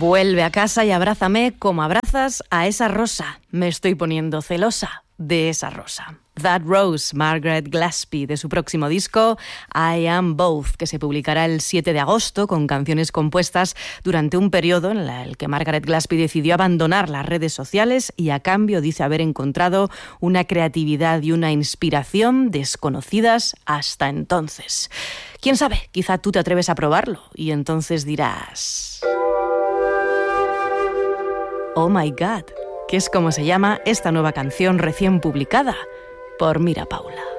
Vuelve a casa y abrázame como abrazas a esa rosa. Me estoy poniendo celosa de esa rosa. That Rose, Margaret Glaspie, de su próximo disco I Am Both, que se publicará el 7 de agosto con canciones compuestas durante un periodo en el que Margaret Glaspie decidió abandonar las redes sociales y a cambio dice haber encontrado una creatividad y una inspiración desconocidas hasta entonces. ¿Quién sabe? Quizá tú te atreves a probarlo y entonces dirás... Oh my God, que es como se llama esta nueva canción recién publicada por Mira Paula.